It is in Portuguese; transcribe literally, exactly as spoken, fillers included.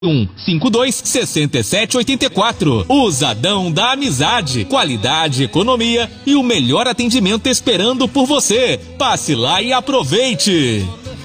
um cinco dois seis sete oito quatro. Usadão da Amizade. Qualidade, economia e o melhor atendimento esperando por você. Passe lá e aproveite.